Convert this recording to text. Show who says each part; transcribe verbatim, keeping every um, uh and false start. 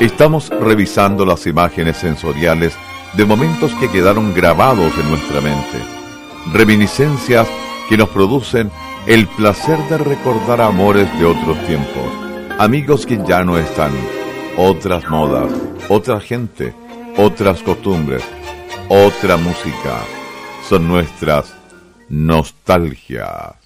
Speaker 1: Estamos revisando las imágenes sensoriales de momentos que quedaron grabados en nuestra mente, reminiscencias que nos producen el placer de recordar amores de otros tiempos, amigos que ya no están, otras modas, otra gente, otras costumbres, otra música. Son nuestras nostalgias.